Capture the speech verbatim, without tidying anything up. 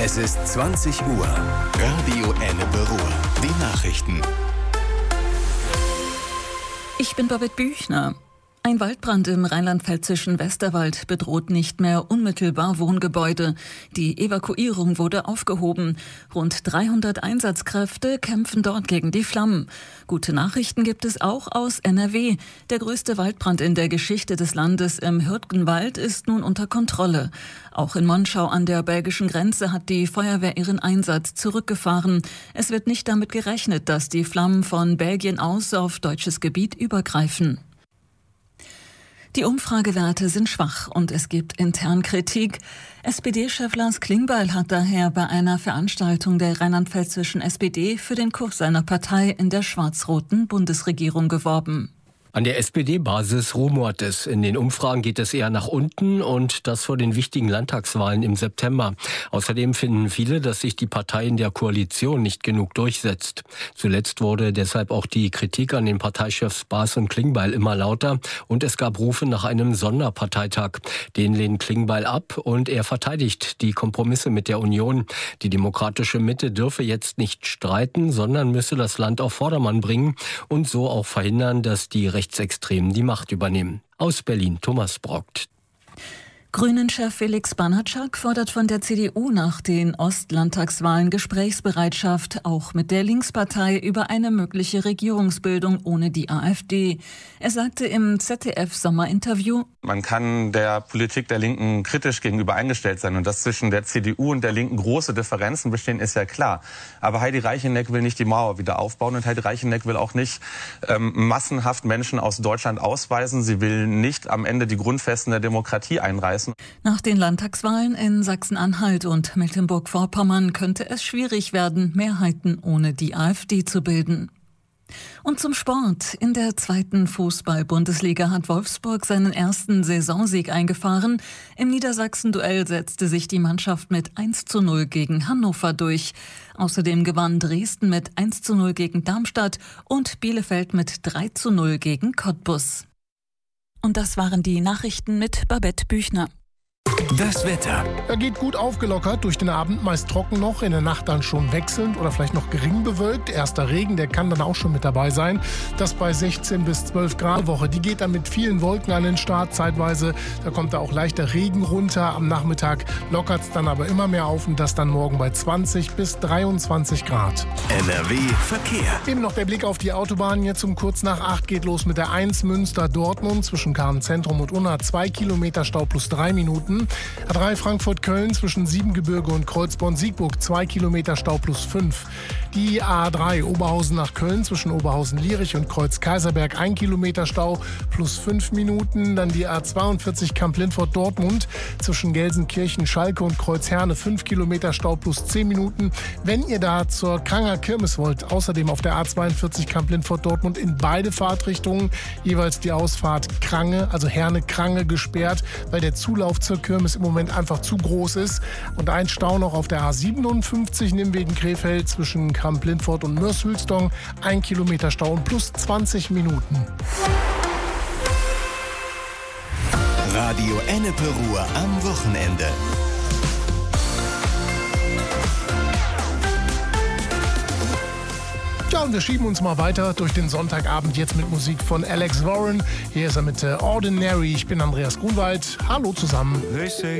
Es ist zwanzig Uhr. Radio Ennepe Ruhr. Die Nachrichten. Ich bin Babette Büchner. Ein Waldbrand im rheinland-pfälzischen Westerwald bedroht nicht mehr unmittelbar Wohngebäude. Die Evakuierung wurde aufgehoben. Rund dreihundert Einsatzkräfte kämpfen dort gegen die Flammen. Gute Nachrichten gibt es auch aus N R W. Der größte Waldbrand in der Geschichte des Landes im Hürtgenwald ist nun unter Kontrolle. Auch in Monschau an der belgischen Grenze hat die Feuerwehr ihren Einsatz zurückgefahren. Es wird nicht damit gerechnet, dass die Flammen von Belgien aus auf deutsches Gebiet übergreifen. Die Umfragewerte sind schwach und es gibt intern Kritik. S P D-Chef Lars Klingbeil hat daher bei einer Veranstaltung der rheinland-pfälzischen S P D für den Kurs seiner Partei in der schwarz-roten Bundesregierung geworben. An der S P D-Basis rumort es. In den Umfragen geht es eher nach unten und das vor den wichtigen Landtagswahlen im September. Außerdem finden viele, dass sich die Partei in der Koalition nicht genug durchsetzt. Zuletzt wurde deshalb auch die Kritik an den Parteichefs Baas und Klingbeil immer lauter und es gab Rufe nach einem Sonderparteitag. Den lehnt Klingbeil ab und er verteidigt die Kompromisse mit der Union. Die demokratische Mitte dürfe jetzt nicht streiten, sondern müsse das Land auf Vordermann bringen und so auch verhindern, dass die Rechtsextremen die Macht übernehmen. Aus Berlin Thomas Brockt. Grünen-Chef Felix Banatschak fordert von der C D U nach den Ostlandtagswahlen Gesprächsbereitschaft, auch mit der Linkspartei, über eine mögliche Regierungsbildung ohne die AfD. Er sagte im Z D F-Sommerinterview: Man kann der Politik der Linken kritisch gegenüber eingestellt sein. Und dass zwischen der C D U und der Linken große Differenzen bestehen, ist ja klar. Aber Heidi Reicheneck will nicht die Mauer wieder aufbauen und Heidi Reicheneck will auch nicht ähm, massenhaft Menschen aus Deutschland ausweisen. Sie will nicht am Ende die Grundfesten der Demokratie einreißen. Nach den Landtagswahlen in Sachsen-Anhalt und Mecklenburg-Vorpommern könnte es schwierig werden, Mehrheiten ohne die AfD zu bilden. Und zum Sport. In der zweiten Fußball-Bundesliga hat Wolfsburg seinen ersten Saisonsieg eingefahren. Im Niedersachsen-Duell setzte sich die Mannschaft mit eins zu null gegen Hannover durch. Außerdem gewann Dresden mit eins zu null gegen Darmstadt und Bielefeld mit drei zu null gegen Cottbus. Und das waren die Nachrichten mit Babette Büchner. Das Wetter. Er geht gut aufgelockert, durch den Abend meist trocken noch, in der Nacht dann schon wechselnd oder vielleicht noch gering bewölkt. Erster Regen, der kann dann auch schon mit dabei sein. Das bei sechzehn bis zwölf Grad Woche. Die geht dann mit vielen Wolken an den Start zeitweise. Da kommt da auch leichter Regen runter. Am Nachmittag lockert es dann aber immer mehr auf und das dann morgen bei zwanzig bis dreiundzwanzig Grad. N R W Verkehr. Eben noch der Blick auf die Autobahn. Jetzt um kurz nach acht geht los mit der eins Münster-Dortmund zwischen Kahn-Zentrum und Unna. Zwei Kilometer Stau plus drei Minuten. A drei Frankfurt-Köln zwischen Siebengebirge und Kreuzborn-Siegburg, zwei Kilometer Stau plus fünf. Die A drei Oberhausen nach Köln zwischen Oberhausen-Lierich und Kreuz-Kaiserberg, ein Kilometer Stau plus fünf Minuten. Dann die A zweiundvierzig Kamp-Lindfort-Dortmund zwischen Gelsenkirchen-Schalke und Kreuzherne, fünf Kilometer Stau plus zehn Minuten. Wenn ihr da zur Kranger Kirmes wollt, außerdem auf der A zweiundvierzig Kamp-Lindfort-Dortmund in beide Fahrtrichtungen jeweils die Ausfahrt Krange, also Herne-Krange, gesperrt, weil der Zulauf zur Kirmes im Moment einfach zu groß ist. Und ein Stau noch auf der A siebenundfünfzig Nimwegen-Krefeld zwischen Kamp-Lindfort und Mörs-Hülsdong. Ein Kilometer Stau und plus zwanzig Minuten. Radio Ennepe Ruhr am Wochenende. Ja, und wir schieben uns mal weiter durch den Sonntagabend jetzt mit Musik von Alex Warren. Hier ist er mit äh, Ordinary. Ich bin Andreas Grunwald. Hallo zusammen. They say